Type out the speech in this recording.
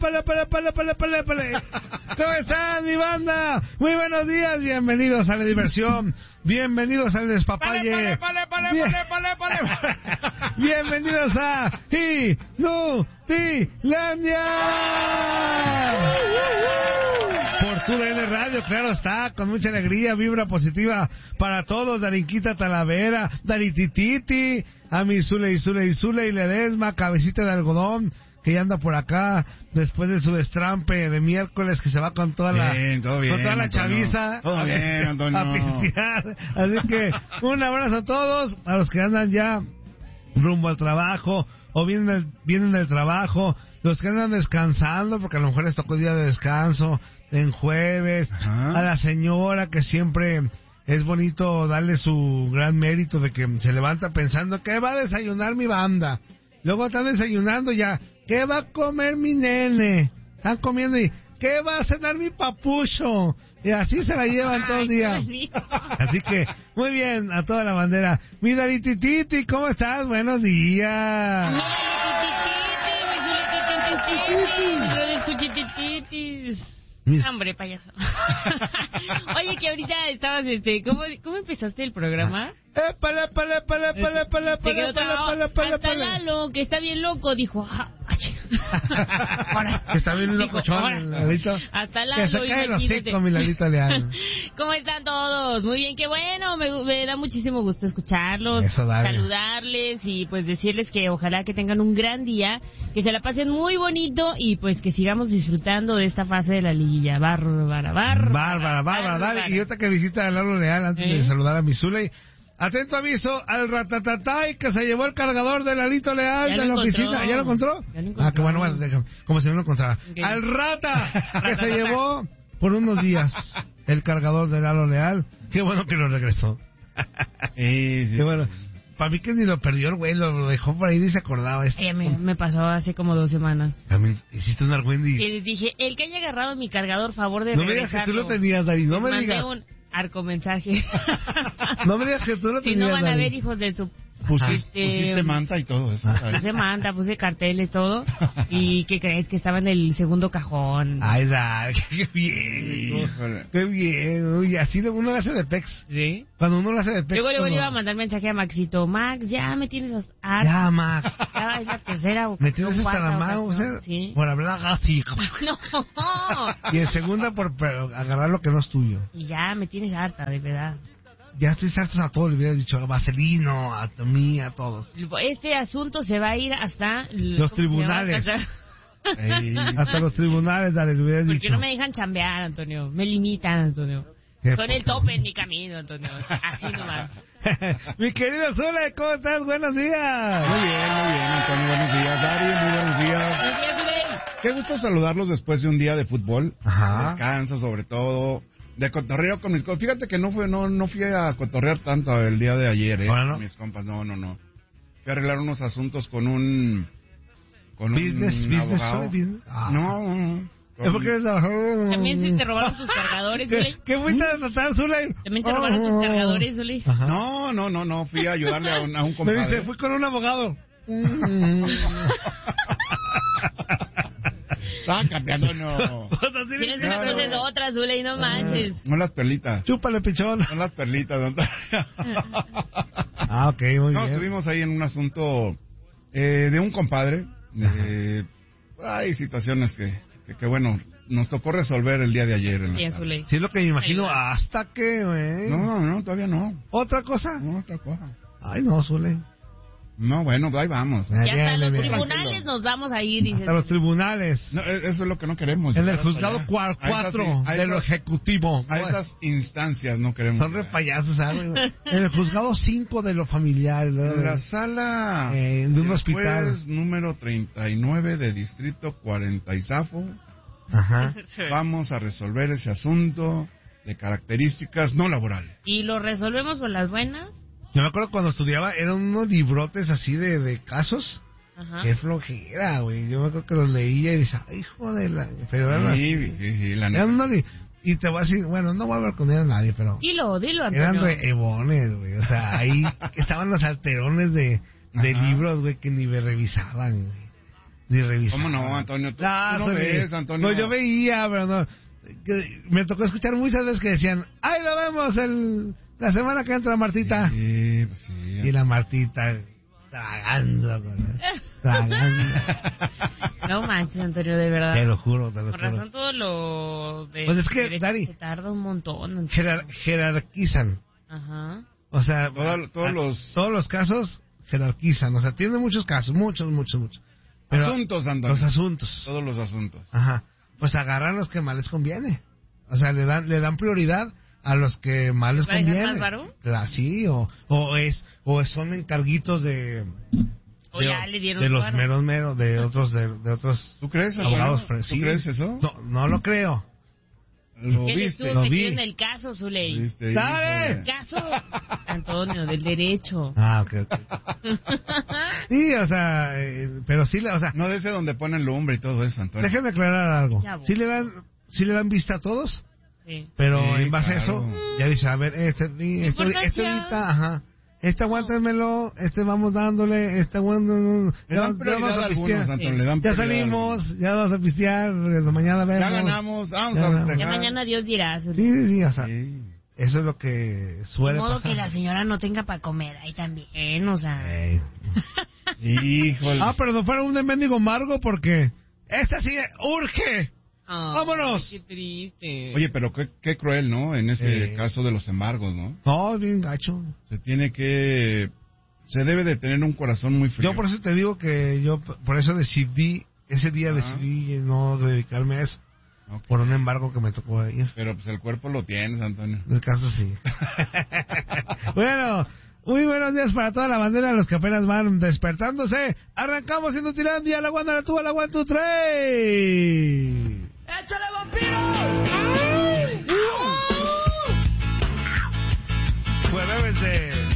¿Cómo están, mi banda? Muy buenos días, bienvenidos a la diversión, bienvenidos al despapalle. Bienvenidos a Inutilandia. Por TUDN Radio, claro está, con mucha alegría, vibra positiva para todos. Darinquita Talavera, Daritititi, a mi Zule y Ledesma, cabecita de algodón, que ya anda por acá después de su destrampe de miércoles, que se va con toda la chaviza todo bien, Antonio. A pistear. Así que un abrazo a todos, a los que andan ya rumbo al trabajo o vienen del trabajo, los que andan descansando porque a lo mejor les tocó día de descanso en jueves. Ajá. A la señora, que siempre es bonito darle su gran mérito de que se levanta pensando que va a desayunar mi banda, luego están desayunando ya, ¿qué va a comer mi nene? Están comiendo y ¿qué va a cenar mi papucho? Y así se la llevan todo el día. Así que, muy bien, a toda la bandera. Mi Daritititi, ¿cómo estás? Buenos días. Hombre, payaso. Oye, que ahorita estabas, ¿cómo empezaste el programa? Hasta Lalo, que está bien loco, dijo, que está bien locochón, Lalito. Hasta Lalo. Que se cae los cinco, mi Lalito Leal. ¿Cómo están todos? Muy bien, qué bueno, me da muchísimo gusto escucharlos, saludarles y pues decirles que ojalá que tengan un gran día, que se la pasen muy bonito y pues que sigamos disfrutando de esta fase de la liguilla. Bárbara, dale. Y otra que dijiste a Lalo Leal antes de saludar a mi Zule. Atento aviso al ratatatay que se llevó el cargador de Lalito Leal de la oficina. ¿Ya lo encontró? Ah, que bueno, déjame, como si no lo encontrara. Okay. Al rata que se llevó por unos días el cargador de Lalo Leal. Qué bueno que lo regresó. Sí. Qué bueno. Para mí que ni lo perdió el güey, lo dejó por ahí ni se acordaba. Me pasó hace como 2 semanas. También hiciste un argüendi. Y les dije, el que haya agarrado mi cargador, favor de regresarlo. No me digas que tú lo tenías, Dari, no me digas. Mandé un arcomensaje. No me digas que tú lo tenías, Si no van a Dari. ver, hijos de su... Pusiste manta y todo eso. Puse manta, puse carteles, todo. ¿Y qué crees? Que estaba en el segundo cajón. Ay, Dari, qué bien. Qué bien. Uy, así uno lo hace de pex. ¿Sí? Cuando uno lo hace de pex. Luego le iba a mandar mensaje a Maxito. Max, ya me tienes harta. Ya, Max. Ya es la tercera o me tienes hasta la mano, ¿sí? Por hablar así. No. Y en segunda por agarrar lo que no es tuyo. Y ya me tienes harta, de verdad. Ya estoy harto a todos, le hubiera dicho a Vaselino, a mí, a todos. Este asunto se va a ir hasta... los tribunales. Hasta los tribunales, dale, le hubiera dicho. Porque no me dejan chambear, Antonio. Me limitan, Antonio. Son el tope en mi camino, Antonio. Así nomás. Mi querido Zule, ¿cómo estás? Buenos días. Muy bien, Antonio. Buenos días, Dari. Muy buenos días. Buenos días, Zule. Qué gusto saludarlos después de un día de fútbol. Ajá. Descanso, sobre todo. De cotorreo con mis compas. Fíjate que no fui a cotorrear tanto el día de ayer, Bueno. Con mis compas. No. Fui a arreglar unos asuntos con un business abogado. Business. No. Es porque eres También se te robaron tus cargadores, Zule. ¿Qué fuiste a tratar, Zule? También te robaron tus cargadores, Zule. No. Fui a ayudarle a un compadre. Me dice, fui con un abogado. Sácate, Antonio. Tienes una cosa de otra, Zule, y no manches. No las perlitas. Chúpale, pichón. No las perlitas, Antonio. Ok, muy bien. Estuvimos ahí en un asunto de un compadre. Hay situaciones que bueno, nos tocó resolver el día de ayer. Zule. Sí, es lo que me imagino. ¿Hasta qué, güey? No, todavía no. ¿Otra cosa? No, otra cosa. Ay, no, Zule. No, bueno, ahí vamos. Ya hasta los tribunales nos vamos a ir, dices. Hasta los tribunales. No, eso es lo que no queremos. En el juzgado 4 de lo ejecutivo. A esas instancias no queremos. Son re payasos, ¿sabes? En el juzgado 5 de lo familiar. En la sala de un hospital. Número 39 de Distrito 40 y Zafo. Ajá. Vamos a resolver ese asunto de características no laborales. ¿Y lo resolvemos por las buenas? Yo me acuerdo cuando estudiaba, eran unos librotes así de casos. Ajá. Qué flojera, güey. Yo me acuerdo que los leía y decía, ay, hijo de la... Pero eran sí, la neta. Y te voy a decir, bueno, no voy a hablar con a nadie, pero... Dilo, Antonio. Eran reebones, güey. O sea, ahí estaban los alterones de libros, güey, que ni me revisaban, güey. ni revisaba. ¿Cómo no, Antonio? ¿Tú no ves, Antonio? Pues yo veía, pero no. Me tocó escuchar muchas veces que decían, ¡ay, lo vemos la semana que entra Martita! Sí, pues sí. Y la Martita tragando. No manches, Antonio, de verdad. Te lo juro. Por razón todo lo... Pues es que, Dari, se tarda un montón. Jerarquizan. Ajá. O sea, todos los casos jerarquizan. O sea, tiene muchos casos, muchos. Pero asuntos, Antonio. Los asuntos. Todos los asuntos. Ajá. Pues agarran los que más les conviene. O sea, le dan prioridad a los que más les conviene. ¿Más varón? Sí, o son encarguitos de ya le dieron de los paro. meros, de otros ¿Tú crees, abogados. ¿Tú crees eso? No lo creo. Lo viste. Lo vi. En el caso, Zuley. ¡Dale! El caso, Antonio, del derecho. Ah, ok. Sí, o sea, pero sí, o sea... No de ese donde ponen lumbre y todo eso, Antonio. Déjeme aclarar algo. Sí le dan vista a todos, sí. Pero sí, en base claro. a eso, ya dice, a ver, este ahorita, ajá. Aguántenmelo, vamos dándole, aguántenlo. Le dan prioridad a algunos, Antonio, le dan ya prioridad salimos, ya vamos a pistear, mañana vemos. Ya ganamos, vamos a festejar. Ya mañana Dios dirá. Sí, o sea, eso es lo que suele de modo pasar. que la señora no tenga para comer ahí también, o sea. Híjole. Pero no fuera un mendigo amargo porque sí urge. ¡Vámonos! Qué triste. Oye, pero qué cruel, ¿no? En ese caso de los embargos, ¿no? No, bien gacho. Se debe de tener un corazón muy frío. Yo por eso te digo que por eso decidí no dedicarme a eso. Okay. Por un embargo que me tocó ir. Pero pues el cuerpo lo tienes, Antonio. En el caso sí. Bueno, muy buenos días para toda la bandera, los que apenas van despertándose. Arrancamos en Utilandia, la Guanda, la Tuba, la 1, 2, 3. ¡Échale, vampiro! Jueves de